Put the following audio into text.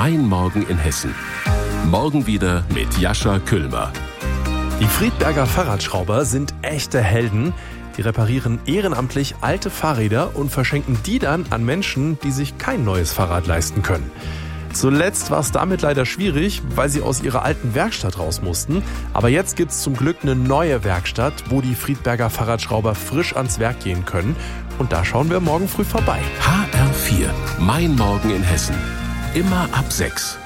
Mein Morgen in Hessen. Morgen wieder mit Jascha Küllmer. Die Friedberger Fahrradschrauber sind echte Helden. Die reparieren ehrenamtlich alte Fahrräder und verschenken die dann an Menschen, die sich kein neues Fahrrad leisten können. Zuletzt war es damit leider schwierig, weil sie aus ihrer alten Werkstatt raus mussten. Aber jetzt gibt es zum Glück eine neue Werkstatt, wo die Friedberger Fahrradschrauber frisch ans Werk gehen können. Und da schauen wir morgen früh vorbei. HR4, Mein Morgen in Hessen. Immer ab 6.